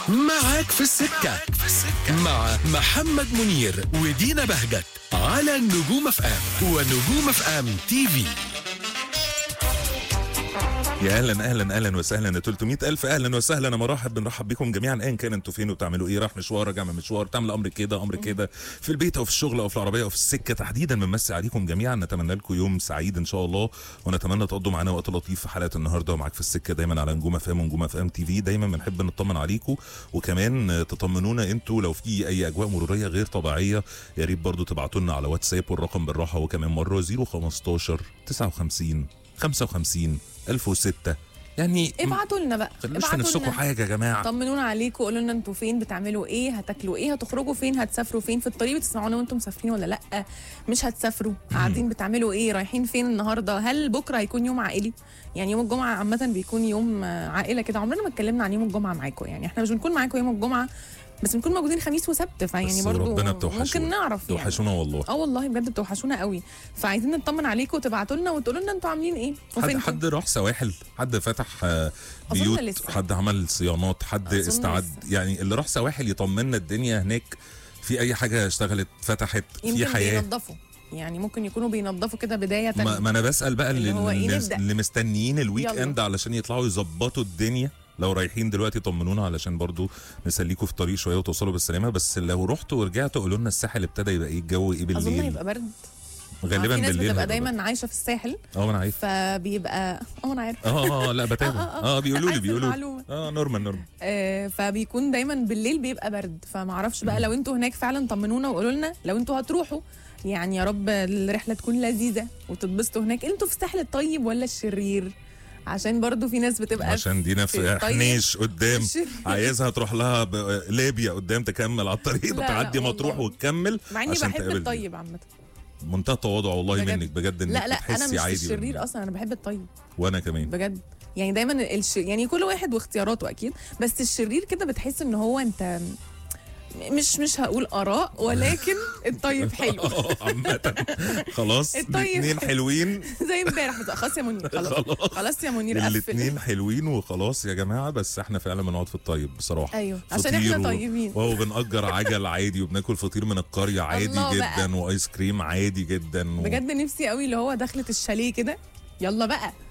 معاك في السكة مع محمد منير ودينا بهجت على نجوم اف ام ونجوم اف ام تي في. يا اهلا وسهلا 300,000 اهلا وسهلا. انا بنرحب بكم جميعا ايا كان انتوا فين وبتعملوا ايه، رايح مشوار راجع من مشوار، تعمل امر كده في البيت او في الشغل او في العربيه او في السكه تحديدا. بنمسي عليكم جميعا، نتمنى لكم يوم سعيد ان شاء الله، ونتمنى تقضوا معانا وقت لطيف في حلقه النهارده. ومعاك في السكه دايما على نجوم اف ام ونجوم اف ام تي في. دايما بنحب نطمن عليكم، وكمان تطمنونا انتوا لو في اي اجواء مروريه غير طبيعيه يا ريت برضو تبعتوا لنا على واتساب، والرقم بالراحه وكمان مره 015 59 55 1006. يعني ابعتوا لنا بقى، خلوش في نفسكم حاجه يا جماعه، طمنونا عليكم، قولوا لنا انتوا فين، بتعملوا ايه، هتاكلوا ايه، هتخرجوا فين، هتسافروا فين، في الطريق بتسمعونا وانتم مسافرين ولا لا، مش هتسافروا، قاعدين بتعملوا ايه، رايحين فين النهارده، هل بكره هيكون يوم عائلي؟ يعني يوم الجمعه عامه بيكون يوم عائله كده، عمرنا ما اتكلمنا عن يوم الجمعه معاكم، يعني احنا مش بنكون معاكم يوم الجمعه بس بنكون موجودين خميس وسبت، فيعني برضو ممكن نعرف يعني. بتوحشونا والله. والله بجد بتوحشونا قوي، فعايزين نطمن عليكم وتبعتوا لنا وتقولوا لنا انتوا عاملين ايه وفين. حد راح سواحل، حد فتح بيوت، حد عمل صيانات، حد استعد يعني اللي راح سواحل يطمنا الدنيا هناك في اي حاجه اشتغلت فتحت في حياه. بينظفوا يعني، ممكن يكونوا بينظفوا كده بدايه ما انا بسال بقى اللي مستنيين الويك يلا. اند علشان يطلعوا يظبطوا الدنيا. لو رايحين دلوقتي طمنونا علشان برضو نسليكوا في الطريق شويه وتوصلوا بالسلامه. بس لو رحتوا ورجعتوا قولوا لنا الساحل ابتدى يبقى ايه الجو ايه بالليل. اظن هيبقى برد غالبا في ناس بالليل بتبقى دايما عايشه في الساحل. انا عارف، فبيبقى انا عارف لا بتابع بيقولوا لي نورمال فبيكون دايما بالليل بيبقى برد، فما اعرفش بقى لو انتوا هناك فعلا طمنونا وقولوا لنا لو انتوا هتروحوا، يعني يا رب الرحله تكون لذيذه وتتبسطوا هناك. انتوا في الساحل الطيب ولا الشرير؟ عشان برضو في ناس بتبقى عشان دينا في حنيش قدام عايزها تروح لها ليبيا قدام تكمل على الطريق تعدي مطروح وتكمل. مع اني بحب الطيب عامه، منتهى التواضع والله بجد. منك بجد انك لا انا مش عادي الشرير اصلا، انا بحب الطيب وانا كمان بجد. يعني دايما يعني كل واحد واختياراته اكيد، بس الشرير كده بتحس ان هو انت مش هقول اراء ولكن الطيب حلو عامه. خلاص الاثنين حلوين زي امبارح. خلاص يا منير، خلاص يا منير، الاثنين حلوين وخلاص يا جماعه. بس احنا فعلا بنقعد في الطيب بصراحه. ايوه عشان احنا طيبين وبنأجر عجل عادي وبناكل فطير من القريه عادي جدا وايس كريم عادي جدا بجد نفسي قوي اللي هو دخلة الشاليه كده. يلا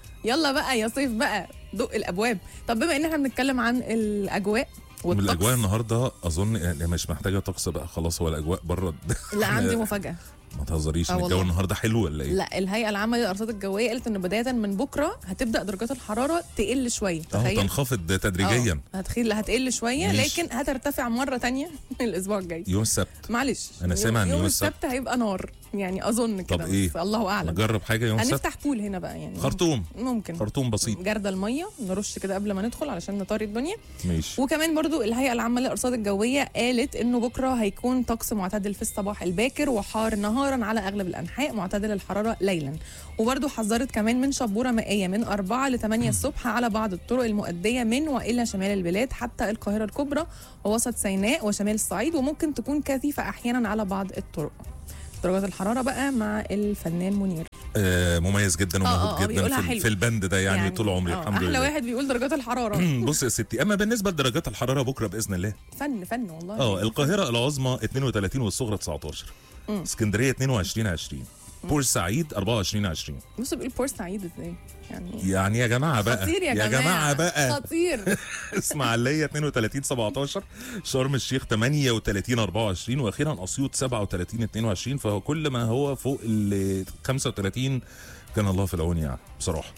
بقى يا صيف بقى دق الابواب. طب بما ان احنا بنتكلم عن الاجواء والطقس، الاجواء النهارده اظن يعني مش محتاجه طقس بقى خلاص، هو الاجواء بره. لا عندي مفاجاه، ما تهزريش. الجو النهارده حلو ولا ايه؟ لا الهيئه العامه للارصاد الجويه قالت ان بدايه من بكره هتبدا درجات الحراره تقل شويه. تنخفض تدريجيا. هتقل شويه لكن هترتفع مره تانية الاسبوع الجاي يوم السبت. معلش انا سامع ان يوم السبت هيبقى نار يعني اظن كده. طب ايه؟ الله اعلم. نجرب حاجه يوم السبت. هنفتح بول هنا بقى يعني ممكن خرطوم بسيط، جرد الميه نرش كده قبل ما ندخل علشان نطاري الدنيا. ماشي. وكمان برضو الهيئه العامه للارصاد الجويه قالت انه بكره هيكون طقس معتدل في الصباح الباكر وحار نهارا على اغلب الانحاء، معتدل الحراره ليلا. وبرضو حذرت كمان من شبوره مائيه من 4 ل 8 الصبح على بعض الطرق المؤديه من والى شمال البلاد حتى القاهره الكبرى ووسط سيناء وشمال الصعيد، وممكن تكون كثيفه احيانا على بعض الطرق. درجات الحراره بقى مع الفنان منير. مميز جدا وموهوب جدا في البند ده يعني طول عمري الحمد لله. احلى واحد بيقول درجات الحراره. بص يا ستي، اما بالنسبه لدرجات الحراره بكره باذن الله فن والله. القاهره العظمى 32 والصغرى 19. اسكندريه 22 20. بورسعيد 24 20. بص بيقول بورسعيد ازاي يعني يا جماعه بقى خطير يا جماعه بقى خطير. اسماعيليه 32 17. شرم الشيخ 38 24. واخيرا اسيوط 37 22. فهو كل ما هو فوق ال 35 كان الله في العون يعني بصراحه.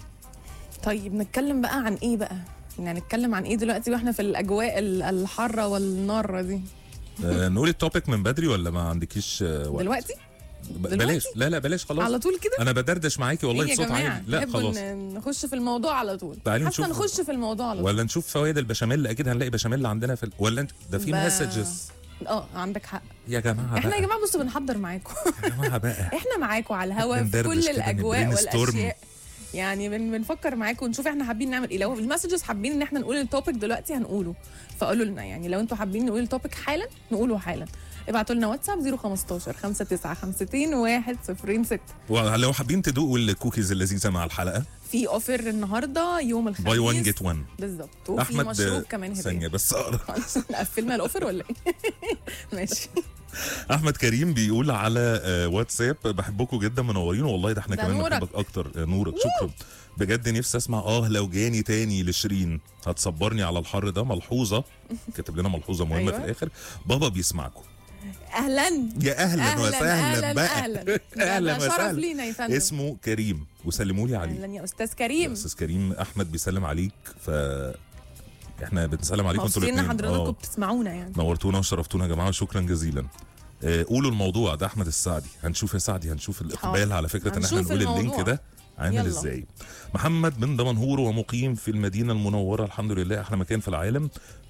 طيب نتكلم بقى عن ايه بقى؟ يعني نتكلم عن ايه دلوقتي واحنا في الاجواء الحاره والنار دي؟ نقول التوبيك من بدري ولا ما عندكيش وقت دلوقتي؟ بلاش. لا بلاش خلاص على طول كده. انا بدردش معاكي والله بصوت عالي. لا خلاص نخش في الموضوع على طول. حتى نخش في الموضوع على طول ولا نشوف فوائد البشاميل. اكيد هنلاقي بشاميل عندنا ولا ده في مسجز. عندك حق يا جماعه. احنا يا جماعه بصوا بنحضر معاكم يا جماعه بقى احنا معاكم على الهوا في كل الاجواء والاشياء. يعني بنفكر معاكم ونشوف احنا حابين نعمل ايه. لو المسجز حابين ان احنا نقول التوبيك دلوقتي هنقوله، فقولوا لنا يعني لو انتوا حابين نقول التوبيك حالا نقوله حالا. ابعتوا لنا واتساب 015 5952 106. ولو حابين تدوقوا الكوكيز اللذيذه مع الحلقه في اوفر النهارده يوم الخميس باي 1 جيت 1 بالظبط، وفي احمد مشروب كمان هديه. ثانيه بس اقرا. قفلنا الاوفر ولا ايه؟ ماشي. احمد كريم بيقول على واتساب بحبكم جدا منورين والله، ده احنا ده كمان نورك. بنحبك اكتر. نورك شكرا بجد. نفسي اسمع لو جاني تاني لشيرين هتصبرني على الحر ده. ملحوظه كاتب لنا ملحوظه مهمه أيوة. في الاخر، بابا بيسمعكم. اهلا يا اهلا وسهلا بقى. اهلا اهلا شرف وسهلا. لينا يا فندم. اسمه كريم وسلموا لي عليه. اهلا يا استاذ كريم. استاذ كريم احمد بيسلم عليك، ف احنا بنسلم عليكم انتوا مبسوطين ان الاثنين. حضراتكم بتسمعونا يعني. نورتونا وشرفتونا يا جماعه، شكرا جزيلا. قولوا الموضوع ده احمد السعدي. هنشوف يا سعدي، هنشوف الاقبال على فكره ان احنا هنشوف نقول الموضوع. اللينك ده عامل يلا. ازاي. محمد من دمنهور ومقيم في المدينه المنوره، الحمد لله احلى مكان في العالم.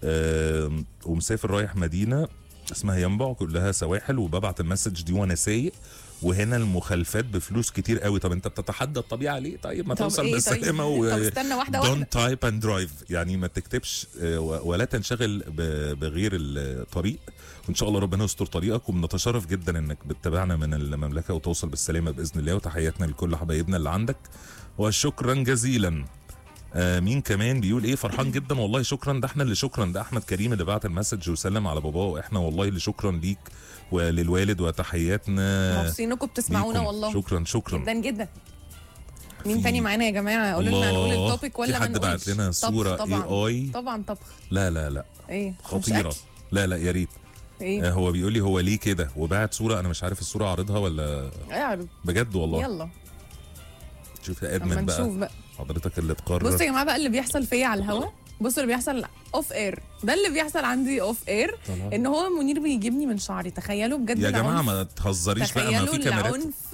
ومسافر رايح مدينه اسمها ينبع كلها سواحل، وببعت المسج دي وانا سايق، وهنا المخالفات بفلوس كتير قوي. طب انت بتتحدى الطبيعه ليه؟ طيب ما طب توصل إيه بالسلامه طيب؟ طب استنى واحده واحده. دونت تايب اند درايف، يعني ما تكتبش ولا تنشغل بغير الطريق، وان شاء الله ربنا يستر طريقك. وبنتشرف جدا انك بتتابعنا من المملكه وتوصل بالسلامه باذن الله، وتحياتنا لكل حبايبنا اللي عندك وشكرا جزيلا. مين كمان بيقول ايه؟ فرحان جدا والله شكرا. ده احنا اللي شكرا، ده احمد كريم اللي بعت المسج وسلم على باباه، واحنا والله اللي شكرا ليك وللوالد وتحياتنا. مبسوطين انكم بتسمعونا ليكم. والله. شكرا جدا جدا. مين تاني معانا يا جماعه؟ قولوا لنا هنقول التوبيك ولا في حد بعت لنا صوره اي طبعا طبخ. لا ايه خطيره. لا يا ريت. ايه هو بيقول لي هو ليه كده، وبعت صوره انا مش عارف الصوره اعرضها ولا اعرض بجد والله. يلا شوف يا اما ادمن نشوف بقى. حضرتك اللي تقرر. بصوا يا جماعه بقى اللي بيحصل فيا على الهوا، بصوا اللي بيحصل اوف اير، ده اللي بيحصل عندي اوف اير، ان هو منير بيجيبني من شعري. تخيلوا بجد يا جماعه العنف. ما تهزريش بقى، ما في كاميرات. العنف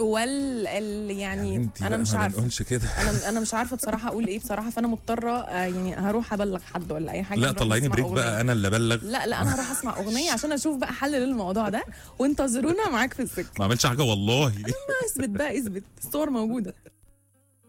يعني انا مش ما عارفه. نقولش كده. انا مش عارفه بصراحه اقول ايه بصراحه، فانا مضطره يعني هروح ابلغ حد ولا اي حاجه. لا نروح طلعيني نسمع بريك أغنية. بقى، انا اللي ابلغ. لا انا هروح اسمع اغنيه عشان اشوف بقى حل للموضوع ده، وانتظرونا معاك في السكه. ما عملش حاجه والله. اثبت بقى، اثبت، الصور موجوده.